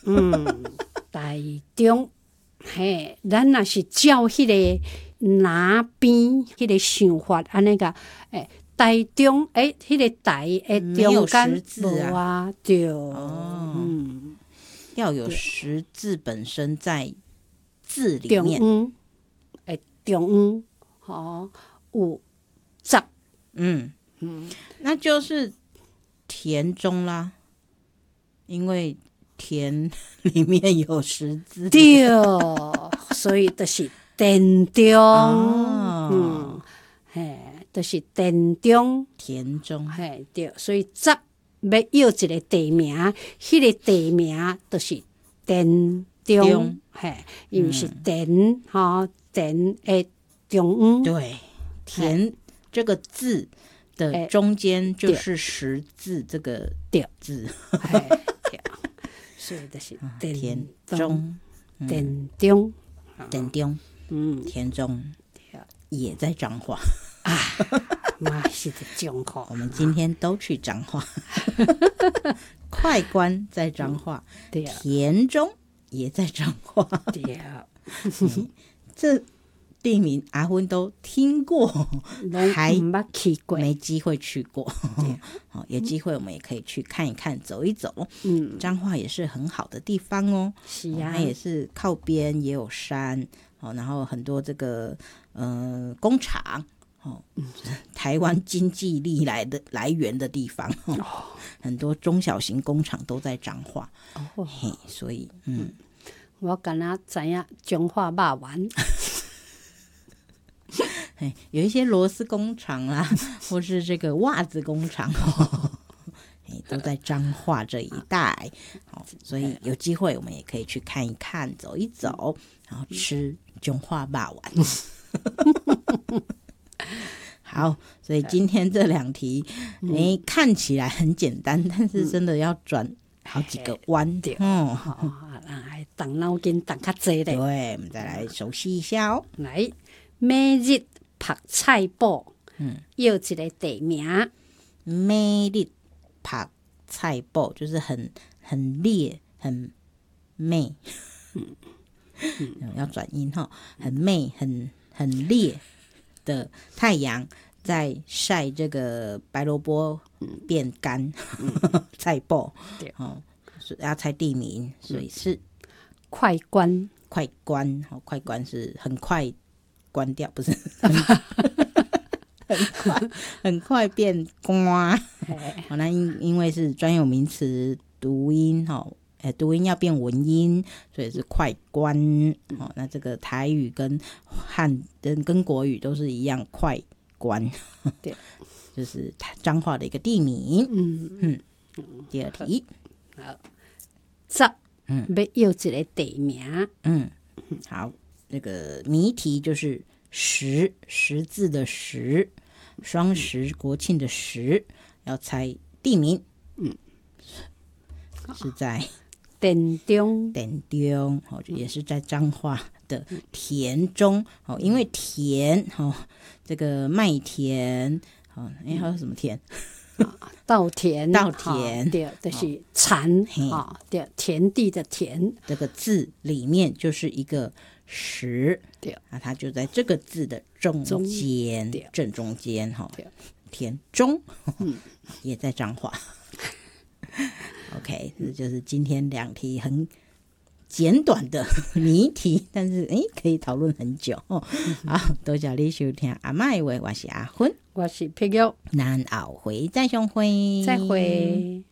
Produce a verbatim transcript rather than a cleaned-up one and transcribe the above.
嗯，台中，嘿，咱若是照迄个拿边迄个想法，安尼个，诶，台中，诶，迄个台诶中间无啊，对，哦，嗯， 要有实字本身在字里面， 中央，诶，中央，吼，有十， 嗯嗯，那就是田中啦，因为田里面有十字， 对，所以就是田中， 哦、 嗯，嘿，就是田中， 田中， 嘿，对，所以十要要一个地名，迄、那个地名就是田中，嘿，因为是田，哈、嗯，田的中央， 对，田这个字的中间就是十字这个字， 所以就是田中， 田中， 田中，嗯，田中也在彰化啊，妈是的彰化， 我们今天都去彰化，快关在彰化，田中也在彰化， 对， 这地名阿芬都听过，还没去过， 没机会去过。好，有机会我们也可以去看一看、走一走。嗯，彰化也是很好的地方哦。 是啊， 它也是靠边，也有山，哦，然后很多这个呃工厂，哦，嗯、台湾经济力来的来源的地方，哦哦、很多中小型工厂都在彰化。哦，嘿，所以嗯， 我敢若知影彰化肉丸。 有一些螺丝工厂啦，或是这个袜子工厂，哦、都在彰化这一带，哦，所以有机会我们也可以去看一看、走一走，然后吃彰化肉丸。好，所以今天这两题，哎，看起来很简单，但是真的要转好几个弯， 哦，好，来动脑筋动较济的。 对，我们再来熟悉一下哦。 来，每日拍菜脯，嗯，要一个地名。 每日拍菜脯就是很很烈、很媚，嗯嗯、要转音哈，很媚、很很烈的太阳在晒这个白萝卜变干，嗯、菜脯，对，哦，要猜地名，所以是快关， 快关，哦，快关是很快关掉，不是很快很快变瓜，好，那因因为是专有名词读音，哦，欸、读音要变文音，所以是快关，哦，那这个台语跟汉跟跟国语都是一样，快关，对，就是彰化的一个地名。嗯嗯，第二题， 好，十，嗯，要要一个地名， 嗯，好，那个谜题就是十十字的十，双十国庆的十，要猜地名，嗯，是在田中， 田中，哦，也是在彰化的田中，哦，因为田，哦，这个麦田，哦，哎，还有什么田？ 稻田， 稻田， 对，就是田，哈，对，田地的田， 这个字里面就是一个十，对，啊，它就在这个字的中间，正中间，哈，田中，嗯，也在彰化。OK， 这就是今天两题很简短的谜题，但是哎，可以讨论很久哦。好，多谢你收听阿嬷的话，我是阿芬， 我是碧玉， 咱后回再相会， 再会。